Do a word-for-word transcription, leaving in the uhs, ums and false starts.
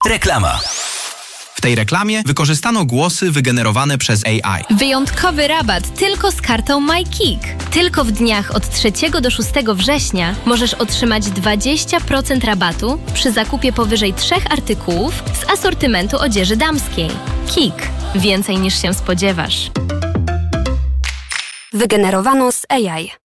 Reklama. W tej reklamie wykorzystano głosy wygenerowane przez A I. Wyjątkowy rabat tylko z kartą MyKik. Tylko w dniach od trzeciego do szóstego września możesz otrzymać dwadzieścia procent rabatu przy zakupie powyżej trzech artykułów z asortymentu odzieży damskiej. Kik. Więcej niż się spodziewasz. Wygenerowano z A I.